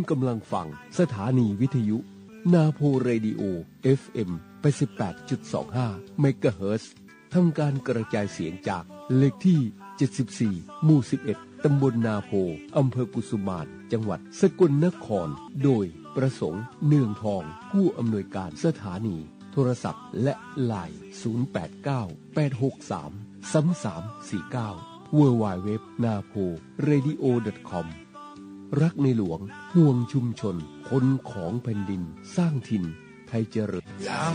กำลังฟังสถานีวิทยุนาโพเรดิโอ FM 88.25 เมกะเฮิรตซ์ทำการกระจายเสียงจากเลขที่74หมู่11ตำบลนาโพอำเภอกุสุมารจังหวัดสกลนครโดยประสงค์เนืองทองผู้อำนวยการสถานีโทรศัพท์และไลน์0898633349 www.naporadio.com รักในหลวงห่วงชุมชนคนของแผ่นดินสร้างถิ่นไทยเจริญ